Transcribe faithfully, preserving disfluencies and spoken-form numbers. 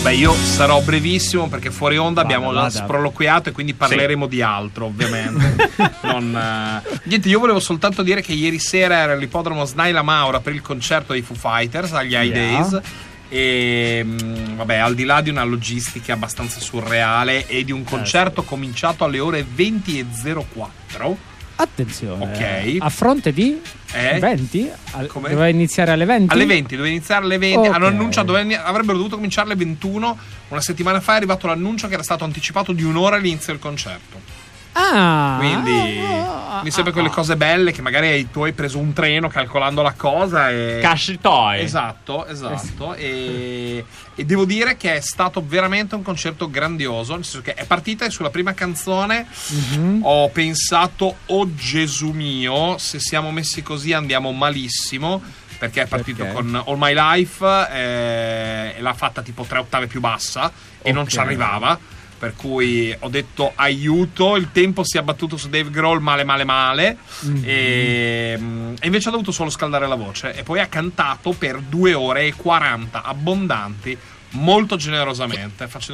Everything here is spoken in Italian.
Beh, io sarò brevissimo perché fuori onda vada, abbiamo vada. sproloquiato e quindi parleremo sì. di altro, ovviamente. non, uh... Niente, io volevo soltanto dire che ieri sera era all'ippodromo Snaila Maura per il concerto dei Foo Fighters agli High yeah. Days. E mh, vabbè, al di là di una logistica abbastanza surreale e di un concerto eh, sì. cominciato alle ore venti e zero quattro. Attenzione, ok, a fronte di eh? venti? Al- Come? Doveva iniziare alle venti? Alle venti, doveva iniziare alle venti. Okay. Hanno annunciato, dove avrebbero dovuto cominciare alle ventuno. Una settimana fa è arrivato l'annuncio che era stato anticipato di un'ora all'inizio del concerto. Ah, quindi ah, mi sembra ah, quelle ah. cose belle che magari tu hai preso un treno calcolando la cosa e... Cash toy. Esatto, esatto. e... e devo dire che è stato veramente un concerto grandioso, nel senso che è partita e sulla prima canzone mm-hmm. ho pensato, oh Gesù mio, se siamo messi così andiamo malissimo, perché è partito perché? con All My Life eh, e l'ha fatta tipo tre ottave più bassa e okay. non ci arrivava. Per cui ho detto aiuto, il tempo si è abbattuto su Dave Grohl male male male mm-hmm. e, e invece ha dovuto solo scaldare la voce e poi ha cantato per due ore e quaranta abbondanti molto generosamente, facendo